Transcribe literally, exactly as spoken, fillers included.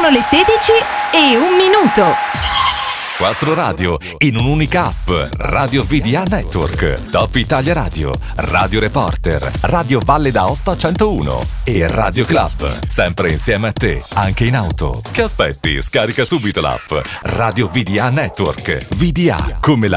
Sono le sedici e un minuto. Quattro radio in un'unica app. Radio V D A Network, Top Italia Radio, Radio Reporter, Radio Valle d'Aosta centouno e Radio Club. Sempre insieme a te, anche in auto. Che aspetti? Scarica subito l'app Radio V D A Network. V D A come la